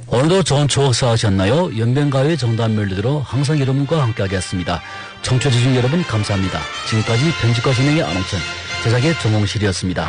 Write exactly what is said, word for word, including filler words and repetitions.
오늘도 좋은 추억 쌓으셨나요? 연변가요의 정다운 멜로디로 항상 여러분과 함께하겠습니다. 청취해주신 여러분 감사합니다. 지금까지 편집과 진행의 안홍천, 제작의 정홍실이었습니다.